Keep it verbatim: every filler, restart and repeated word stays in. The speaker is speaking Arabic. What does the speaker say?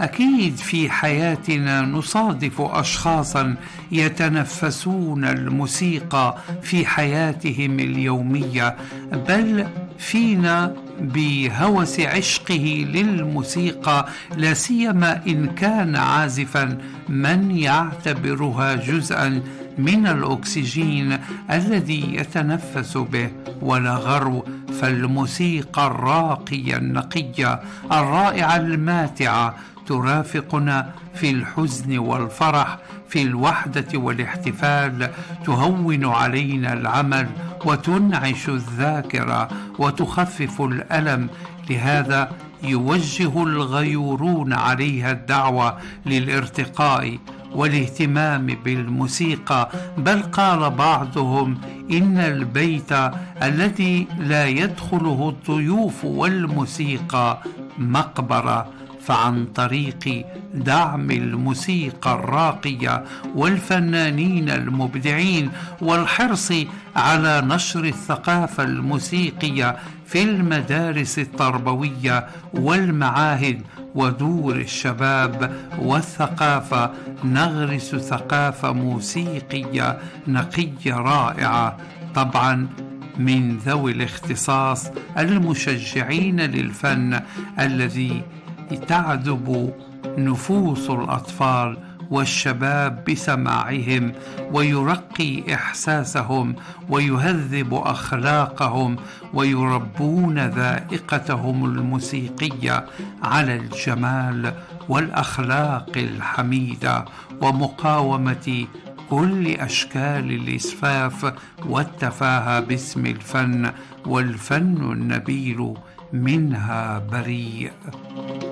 أكيد في حياتنا نصادف أشخاصا يتنفسون الموسيقى في حياتهم اليومية، بل فينا بهوس عشقه للموسيقى، لا سيما إن كان عازفا، من يعتبرها جزءا من الأكسجين الذي يتنفس به. ولا غرو، فالموسيقى الراقية النقية الرائعة الماتعة ترافقنا في الحزن والفرح، في الوحدة والاحتفال، تهون علينا العمل وتنعش الذاكرة وتخفف الألم. لهذا يوجه الغيورون عليها الدعوة للارتقاء والاهتمام بالموسيقى، بل قال بعضهم إن البيت الذي لا يدخله الضيوف والموسيقى مقبرة. فعن طريق دعم الموسيقى الراقية والفنانين المبدعين والحرص على نشر الثقافة الموسيقية في المدارس التربوية والمعاهد ودور الشباب والثقافة، نغرس ثقافة موسيقية نقية رائعة، طبعا من ذوي الاختصاص المشجعين للفن الذي تعذب نفوس الأطفال والشباب بسماعهم، ويرقي إحساسهم ويهذب أخلاقهم، ويربون ذائقتهم الموسيقية على الجمال والأخلاق الحميدة ومقاومة كل أشكال الإسفاف والتفاهة باسم الفن، والفن النبيل منها بريء.